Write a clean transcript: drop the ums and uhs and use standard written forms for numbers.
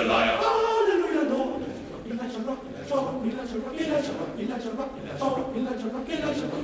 a liar. Hallelujah, Lord. Elijah rock, Elijah rock, Elijah rock, Elijah rock, Elijah rock, Elijah rock, Elijah rock.